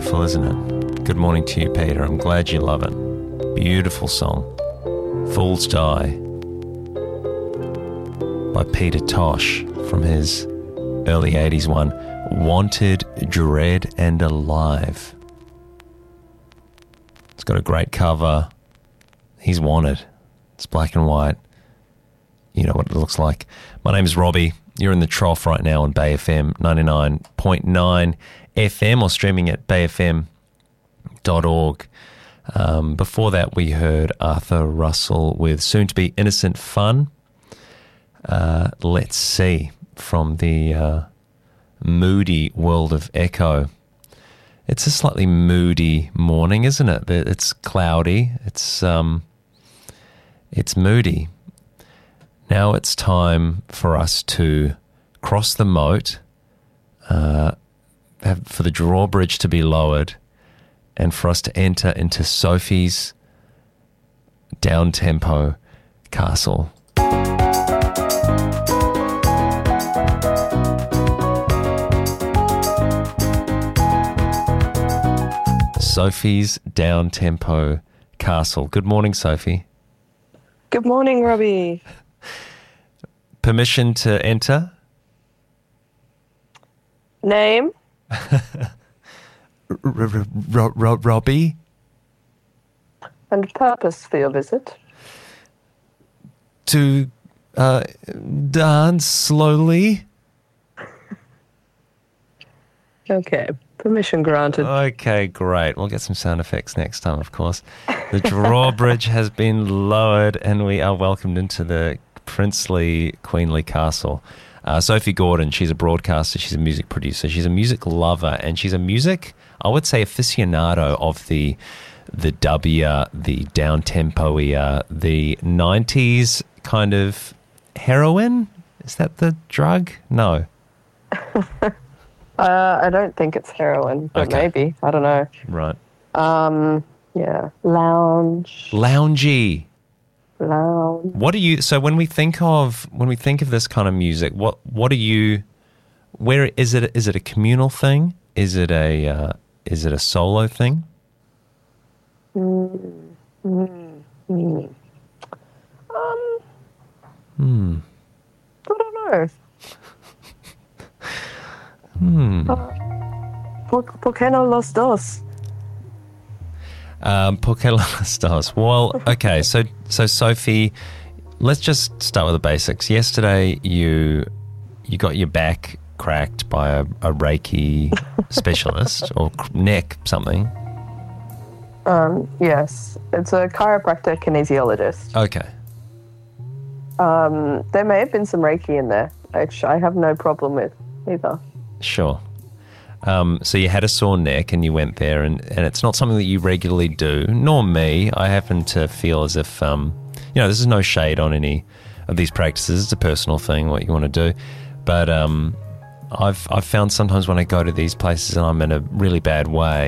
beautiful, isn't it? Good morning to you, Peter. I'm glad you love it. Beautiful song. Fools Die by Peter Tosh from his early 80s one, Wanted, Dread and Alive. It's got a great cover. He's wanted. It's black and white. You know what it looks like. My name is Robbie. You're in the trough right now on Bay FM 99.9 FM or streaming at bayfm.org. Before that, we heard Arthur Russell with soon-to-be Innocent Fun. Let's See, from the moody world of Echo. It's a slightly moody morning, isn't it? It's cloudy. It's moody. Now it's time for us to cross the moat, for the drawbridge to be lowered, and for us to enter into Sophie's down-tempo castle. Sophie's down-tempo castle. Good morning, Sophie. Good morning, Robbie. Permission to enter? Name? Robbie? And purpose for your visit? To dance slowly. Okay, permission granted. Okay, great. We'll get some sound effects next time, of course. The drawbridge has been lowered and we are welcomed into the princely, queenly castle. Sophie Gordon, she's a broadcaster, she's a music producer, she's a music lover, and she's a music, I would say, aficionado of the dubbier, the down-tempo-ier, the 90s kind of heroin? Is that the drug? No. I don't think it's heroin, but okay. Maybe. I don't know. Right. Yeah. Lounge. Loungy. Lounge. What do you? So when we think of this kind of music, what do you? Where is it? Is it a communal thing? Is it a solo thing? I don't know. ¿Por qué no los dos? ¿Por qué los dos? Well, okay, so Sophie, let's just start with the basics. Yesterday, you got your back cracked by a Reiki specialist or neck something. Yes, it's a chiropractor kinesiologist. Okay. There may have been some Reiki in there, which I have no problem with either. Sure. So you had a sore neck and you went there and it's not something that you regularly do, nor me. I happen to feel as if, this is no shade on any of these practices. It's a personal thing, what you want to do. But I've found sometimes when I go to these places and I'm in a really bad way,